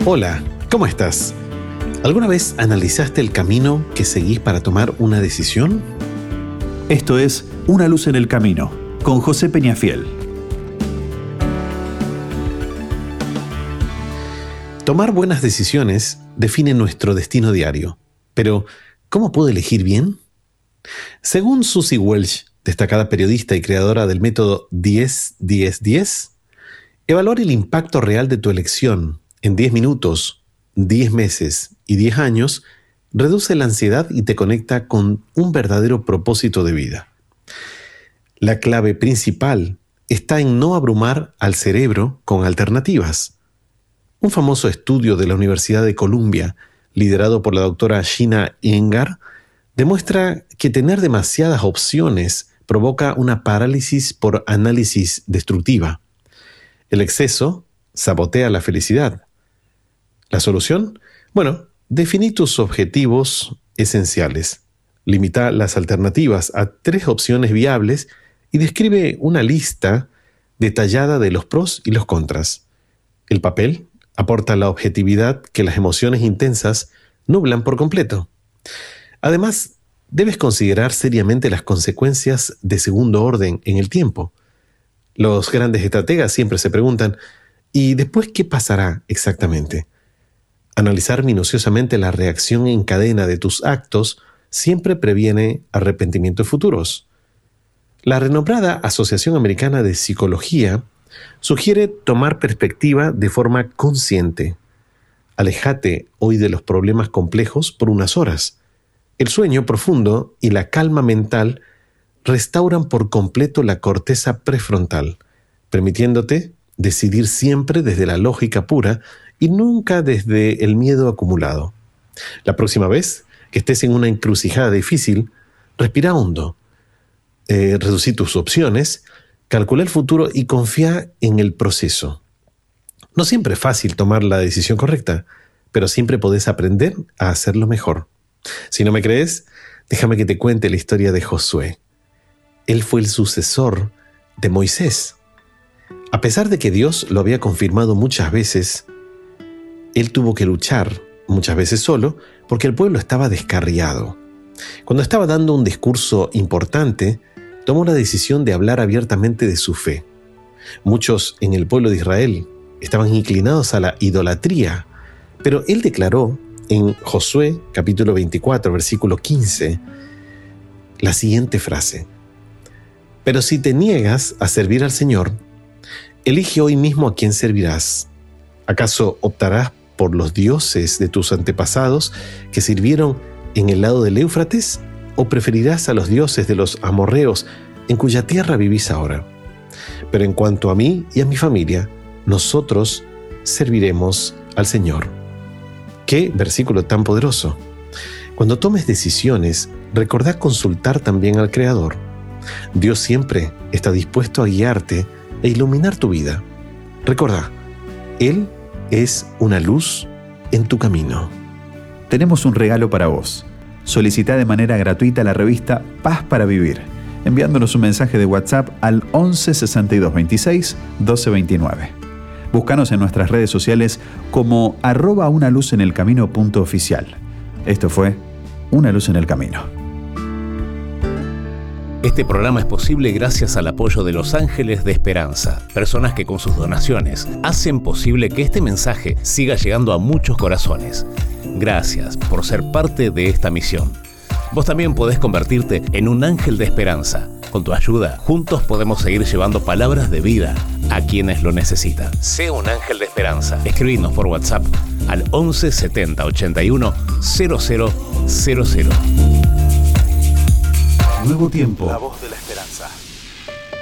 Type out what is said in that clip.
Hola, ¿cómo estás? ¿Alguna vez analizaste el camino que seguís para tomar una decisión? Esto es Una luz en el camino, con José Peñafiel. Tomar buenas decisiones define nuestro destino diario. Pero, ¿cómo puedo elegir bien? Según Susie Welch, destacada periodista y creadora del método 10-10-10, evaluar el impacto real de tu elección en 10 minutos, 10 meses y 10 años reduce la ansiedad y te conecta con un verdadero propósito de vida. La clave principal está en no abrumar al cerebro con alternativas. Un famoso estudio de la Universidad de Columbia, liderado por la doctora Gina Iyengar, demuestra que tener demasiadas opciones provoca una parálisis por análisis destructiva. El exceso sabotea la felicidad. ¿La solución? Bueno, definí tus objetivos esenciales. Limita las alternativas a 3 opciones viables y describe una lista detallada de los pros y los contras. El papel aporta la objetividad que las emociones intensas nublan por completo. Además, debes considerar seriamente las consecuencias de segundo orden en el tiempo. Los grandes estrategas siempre se preguntan, ¿y después qué pasará exactamente? Analizar minuciosamente la reacción en cadena de tus actos siempre previene arrepentimientos futuros. La renombrada Asociación Americana de Psicología sugiere tomar perspectiva de forma consciente. Aléjate hoy de los problemas complejos por unas horas. El sueño profundo y la calma mental restauran por completo la corteza prefrontal, permitiéndote decidir siempre desde la lógica pura y nunca desde el miedo acumulado. La próxima vez que estés en una encrucijada difícil, respira hondo, reducí tus opciones, calcula el futuro y confía en el proceso. No siempre es fácil tomar la decisión correcta, pero siempre podés aprender a hacerlo mejor. Si no me crees, déjame que te cuente la historia de Josué. Él fue el sucesor de Moisés. A pesar de que Dios lo había confirmado muchas veces, él tuvo que luchar, muchas veces solo, porque el pueblo estaba descarriado. Cuando estaba dando un discurso importante, tomó la decisión de hablar abiertamente de su fe. Muchos en el pueblo de Israel estaban inclinados a la idolatría, pero él declaró en Josué, capítulo 24, versículo 15, la siguiente frase: «Pero si te niegas a servir al Señor, elige hoy mismo a quién servirás. ¿Acaso optarás por los dioses de tus antepasados que sirvieron en el lado del Éufrates? ¿O preferirás a los dioses de los amorreos en cuya tierra vivís ahora? Pero en cuanto a mí y a mi familia, nosotros serviremos al Señor». ¡Qué versículo tan poderoso! Cuando tomes decisiones, recordá consultar también al Creador. Dios siempre está dispuesto a guiarte e iluminar tu vida. Recordá, Él es una luz en tu camino. Tenemos un regalo para vos. Solicita de manera gratuita la revista Paz para Vivir, enviándonos un mensaje de WhatsApp al 11 62 26 12 29. Búscanos en nuestras redes sociales como @unaluzenelcamino.oficial. Esto fue Una Luz en el Camino. Este programa es posible gracias al apoyo de Los Ángeles de Esperanza, personas que con sus donaciones hacen posible que este mensaje siga llegando a muchos corazones. Gracias por ser parte de esta misión. Vos también podés convertirte en un ángel de esperanza. Con tu ayuda, juntos podemos seguir llevando palabras de vida a quienes lo necesitan. Sé un ángel de esperanza. Escribinos por WhatsApp al 11 70 81 0000. Nuevo tiempo. La voz de la esperanza.